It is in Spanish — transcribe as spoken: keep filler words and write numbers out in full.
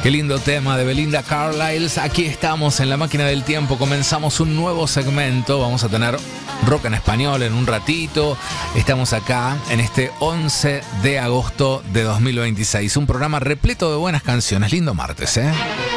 Qué lindo tema de Belinda Carlisle. Aquí estamos en la máquina del tiempo. Comenzamos un nuevo segmento. Vamos a tener rock en español en un ratito. Estamos acá en este once de agosto de dos mil veintiséis. Un programa repleto de buenas canciones. Lindo martes, ¿eh?